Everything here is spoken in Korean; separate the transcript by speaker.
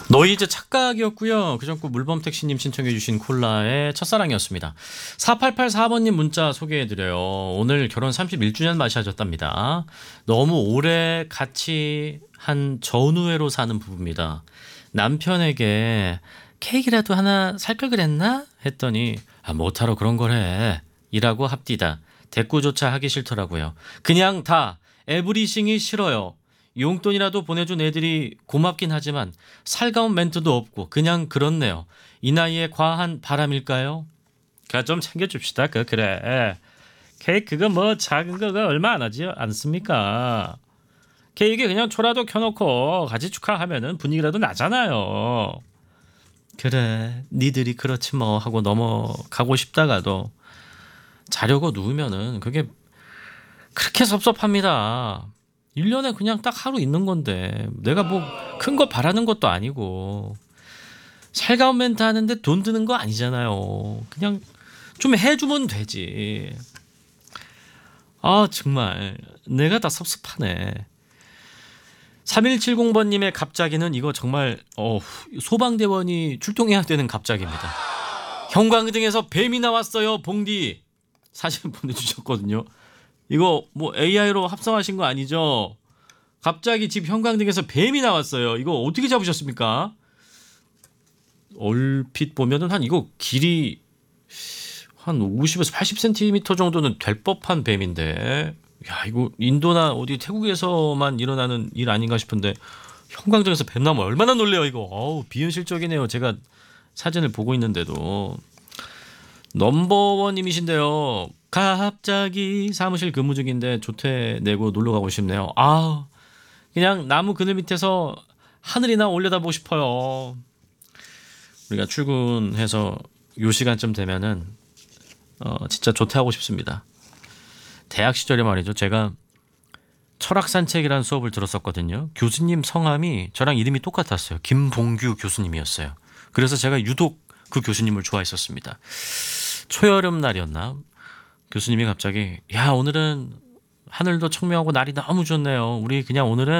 Speaker 1: 너희 이제 착각이었고요. 그전구 물범택시님 신청해 주신 콜라의 첫사랑이었습니다. 4884번님 문자 소개해드려요. 오늘 결혼 31주년 맞이하셨답니다. 너무 오래 같이 한 전우회로 사는 부부입니다. 남편에게 케이크라도 하나 살 걸 그랬나? 했더니 못하러 그런 걸 해. 이라고 합디다. 대꾸조차 하기 싫더라고요. 그냥 다 에브리싱이 싫어요. 용돈이라도 보내준 애들이 고맙긴 하지만 살가운 멘트도 없고 그냥 그렇네요. 이 나이에 과한 바람일까요? 좀 챙겨줍시다. 그래. 케이크가 뭐 작은 거가 얼마 안 하지 않습니까? 케이크에 그냥 초라도 켜놓고 같이 축하하면은 분위기라도 나잖아요. 그래, 니들이 그렇지 뭐 하고 넘어가고 싶다가도 자려고 누우면은 그게 그렇게 섭섭합니다. 1년에 그냥 딱 하루 있는 건데 내가 뭐 큰 거 바라는 것도 아니고 살가운 멘트 하는데 돈 드는 거 아니잖아요. 그냥 좀 해주면 되지. 정말 내가 다 섭섭하네. 3170번님의 갑자기는 이거 정말 소방대원이 출동해야 되는 갑자기입니다. 형광등에서 뱀이 나왔어요. 봉디 사진 보내주셨거든요. 이거 뭐 AI로 합성하신 거 아니죠? 갑자기 집 형광등에서 뱀이 나왔어요. 이거 어떻게 잡으셨습니까? 얼핏 보면은 한 이거 길이 한 50에서 80cm 정도는 될 법한 뱀인데, 야 이거 인도나 어디 태국에서만 일어나는 일 아닌가 싶은데 형광등에서 뱀 나면 얼마나 놀래요 이거. 비현실적이네요. 제가 사진을 보고 있는데도. 넘버원님이신데요. 갑자기 사무실 근무 중인데 조퇴 내고 놀러 가고 싶네요. 그냥 나무 그늘 밑에서 하늘이나 올려다보고 싶어요. 우리가 출근해서 요 시간쯤 되면은 진짜 조퇴하고 싶습니다. 대학 시절에 말이죠. 제가 철학산책이라는 수업을 들었었거든요. 교수님 성함이 저랑 이름이 똑같았어요. 김봉규 교수님이었어요. 그래서 제가 유독 그 교수님을 좋아했었습니다. 초여름 날이었나? 교수님이 갑자기 오늘은 하늘도 청명하고 날이 너무 좋네요. 우리 그냥 오늘은